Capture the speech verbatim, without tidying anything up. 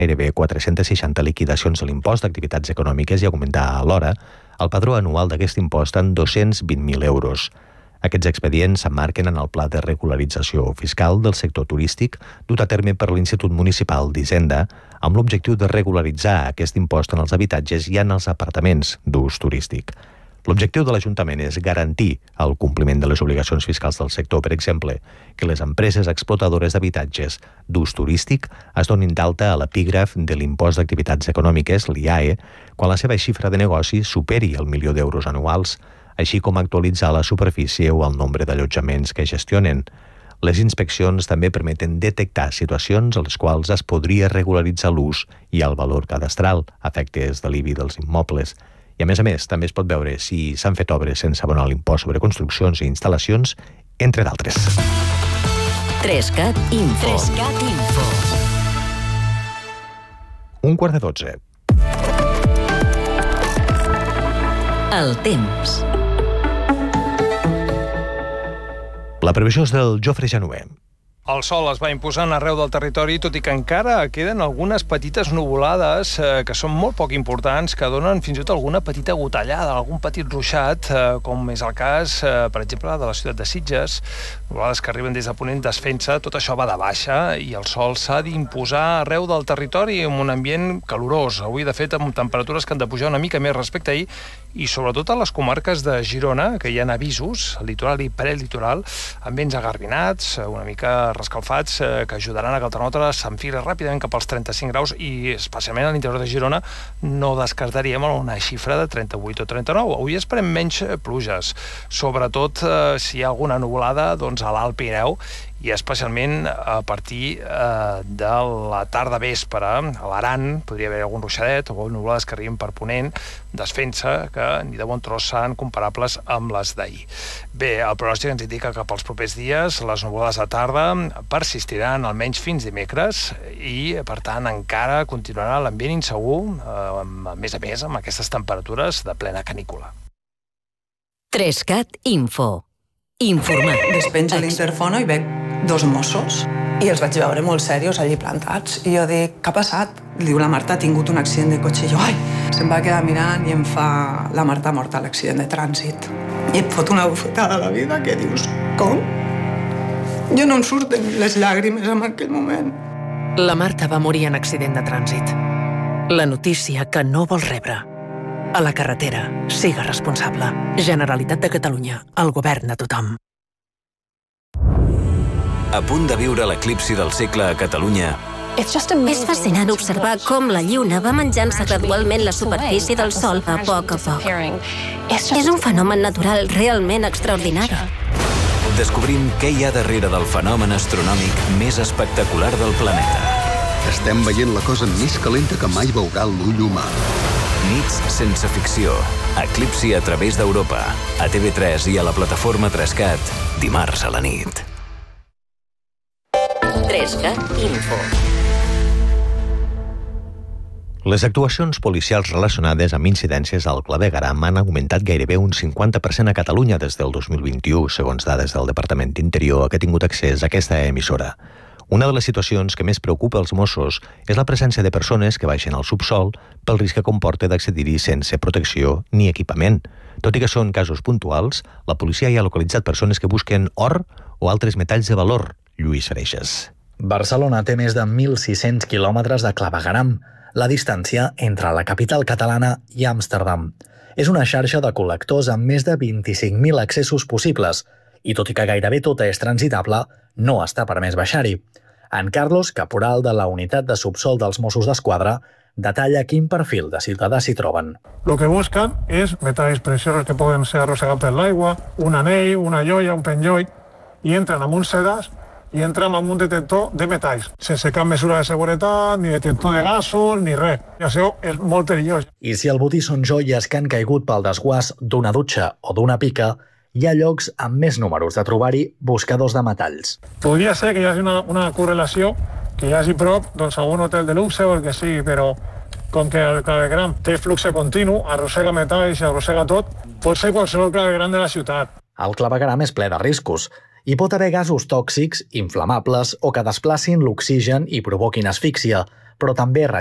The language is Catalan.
gairebé quatre-centes seixanta liquidacions de l'impost d'activitats econòmiques i augmentar alhora el padró anual d'aquest impost en dos-cents vint mil euros. Aquests expedients s'emmarquen en el Pla de Regularització Fiscal del sector turístic dut a terme per l'Institut Municipal d'Hisenda amb l'objectiu de regularitzar aquest impost en els habitatges i en els apartaments d'ús turístic. L'objectiu de l'Ajuntament és garantir el compliment de les obligacions fiscals del sector, per exemple, que les empreses explotadores d'habitatges d'ús turístic es donin d'alta a l'epígraf de l'impost d'activitats econòmiques, l'I A E, quan la seva xifra de negoci superi el milió d'euros anuals, així com actualitzar la superfície o el nombre d'allotjaments que gestionen. Les inspeccions també permeten detectar situacions a les quals es podria regularitzar l'ús i el valor cadastral a efectes de l'I B I dels immobles. I a més a més, també es pot veure si s'han fet obres sense abonar l'impost sobre construccions i instal·lacions, entre d'altres. Trescat Info. Trescat Info. Un quart de dotze. El temps. La previsió és del Jofre Januer. El sol es va imposant arreu del territori, tot i que encara queden algunes petites nuvolades eh, que són molt poc importants, que donen fins i tot alguna petita gotellada, algun petit ruixat, eh, com és el cas, eh, per exemple, de la ciutat de Sitges, nuvolades que arriben des de Ponent desfent-se, tot això va de baixa i el sol s'ha d'imposar arreu del territori en un ambient calorós. Avui, de fet, amb temperatures que han de pujar una mica més respecte a ahir, i sobretot a les comarques de Girona, que hi ha avisos, al litoral i prelitoral, amb vents agarbinats, una mica rescalfats, eh, que ajudaran a que el termòmetre s'enfili ràpidament cap als trenta-cinc graus i, especialment a l'interior de Girona, no descartaríem una xifra de trenta-vuit o trenta-nou. Avui esperem menys pluges, sobretot eh, si hi ha alguna nuvolada doncs, a l'Alt Pirineu, i especialment a partir eh, de la tarda vespre. A l'Aran podria haver algun ruixadet o nuvolades que arriben per Ponent, desfent-se, que ni de bon tros seran comparables amb les d'ahir. Bé, el pronòstic ens indica que pels propers dies les nuvolades de tarda persistiran almenys fins dimecres i, per tant, encara continuarà l'ambient insegur, eh, a més a més, amb aquestes temperatures de plena canícula. Trescat Info. Informar. Despenja l'interfono i veig dos Mossos i els vaig veure molt serios allí plantats i jo dic, què ha passat? Diu, la Marta ha tingut un accident de cotxe i jo, ai, se'm va quedar mirant i em fa, la Marta ha mort a l'accident de trànsit i et fot una bufetada a la vida que dius, com? Jo no em surten les llàgrimes en aquell moment. La Marta va morir en accident de trànsit. La notícia que no vols rebre. A la carretera, siga responsable. Generalitat de Catalunya, el govern de tothom. A punt de viure l'eclipsi del segle a Catalunya. És fascinant observar com la Lluna va menjant-se gradualment la superfície del Sol a poc a poc. És un fenomen natural realment extraordinari. Descobrim què hi ha darrere del fenomen astronòmic més espectacular del planeta. Estem veient la cosa més calenta que mai veurà l'ull humà. Nits sense ficció. Eclipsi a través d'Europa. A T V tres i a la plataforma Trescat. Dimarts a la nit. Trescat Info. Les actuacions policials relacionades amb incidències al clavegueram han augmentat gairebé un cinquanta per cent a Catalunya des del dos mil vint-i-u, segons dades del Departament d'Interior que ha tingut accés a aquesta emissora. Una de les situacions que més preocupa els Mossos és la presència de persones que baixen al subsol pel risc que comporta d'accedir-hi sense protecció ni equipament. Tot i que són casos puntuals, la policia ja ha localitzat persones que busquen or o altres metalls de valor. Lluís Freixas. Barcelona té més de mil sis-cents quilòmetres de clavegueram, la distància entre la capital catalana i Amsterdam. És una xarxa de col·lectors amb més de vint-i-cinc mil accessos possibles i, tot i que gairebé tota és transitable, no està permès baixar-hi. En Carlos, caporal de la unitat de subsol dels Mossos d'Esquadra, detalla quin perfil de ciutadà s'hi troben. Lo que buscan és metalls preciosos que poden ser arrossegats per l'aigua, un anell, una joia, un penjoll, i entren amb un sedàs i entren amb un detector de metalls, sense cap mesura de seguretat, ni detector de gasos, ni res. I això és molt perillós. I si el botí són joies que han caigut pel desguàs d'una dutxa o d'una pica, hi ha llocs amb més números de trobar-hi buscadors de metalls. Podria ser que hi hagi una, una correlació, que hi hagi prop doncs, algun hotel de luxe o el que sigui, però com que el clavegueram té flux continu, arrossega metalls i arrossega tot, pot ser qualsevol clavegueram de la ciutat. El clavegueram és ple de riscos. Hi pot haver gasos tòxics, inflamables o que desplacin l'oxigen i provoquin asfíxia, però també